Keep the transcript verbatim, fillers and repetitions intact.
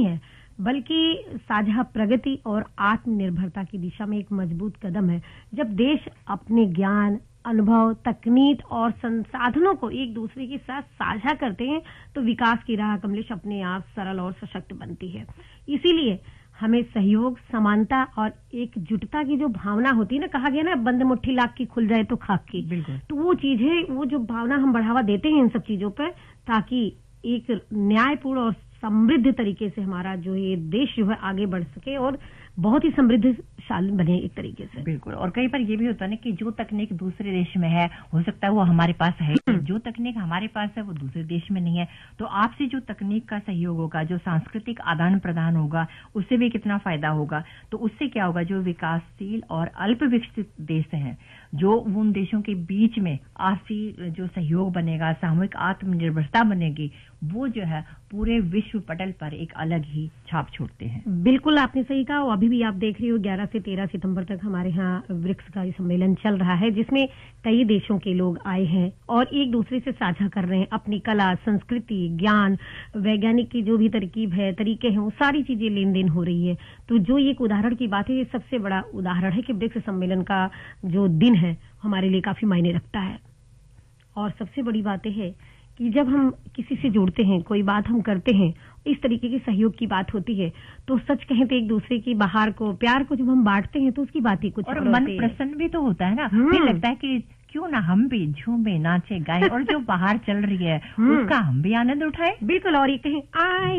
नहीं है, बल्कि साझा प्रगति और आत्मनिर्भरता की दिशा में एक मजबूत कदम है। जब देश अपने ज्ञान, अनुभव, तकनीक और संसाधनों को एक दूसरे के साथ साझा करते हैं तो विकास की राह कमलेश अपने आप सरल और सशक्त बनती है। इसीलिए हमें सहयोग, समानता और एकजुटता की जो भावना होती है ना, कहा गया ना, बंद मुट्ठी लाख की खुल जाए तो खाक की, तो वो चीज है, वो जो भावना हम बढ़ावा देते हैं इन सब चीजों पर, ताकि एक न्यायपूर्ण और समृद्ध तरीके से हमारा जो ये देश जो है आगे बढ़ सके और बहुत ही समृद्धशाली बने एक तरीके से। बिल्कुल। और कई बार ये भी होता है ना कि जो तकनीक दूसरे देश में है, हो सकता है वो हमारे पास है, जो तकनीक हमारे पास है वो दूसरे देश में नहीं है। तो आपसे जो तकनीक का सहयोग होगा, जो सांस्कृतिक आदान प्रदान होगा, उससे भी कितना फायदा होगा। तो उससे क्या होगा, जो विकासशील और अल्प विकसित देश हैं, जो उन देशों के बीच में आपसी जो सहयोग बनेगा, सामूहिक आत्मनिर्भरता बनेगी, वो जो है पूरे विश्व पटल पर एक अलग ही छाप छोड़ते हैं। बिल्कुल, आपने सही कहा। अभी भी आप देख रही हो ग्यारह से तेरह सितंबर तक हमारे यहाँ ब्रिक्स का सम्मेलन चल रहा है, जिसमें कई देशों के लोग आए हैं और एक दूसरे से साझा कर रहे हैं अपनी कला, संस्कृति, ज्ञान, वैज्ञानिक की जो भी तरकीब है, तरीके हैं, वो सारी चीजें लेन देन हो रही है। तो जो ये एक उदाहरण की बात है, ये सबसे बड़ा उदाहरण है कि ब्रिक्स सम्मेलन का जो दिन है हमारे लिए काफी मायने रखता है। और सबसे बड़ी बात है कि जब हम किसी से जुड़ते हैं, कोई बात हम करते हैं, इस तरीके के सहयोग की बात होती है, तो सच कहें तो एक दूसरे की बहार को, प्यार को जब हम बांटते हैं तो उसकी बात ही कुछ और मन प्रसन्न भी तो होता है ना। फिर लगता है कि क्यों ना हम भी झूमे, नाचे, गाएं और जो बाहर चल रही है उसका हम भी आनंद उठाएं। बिल्कुल। और ये कहें आई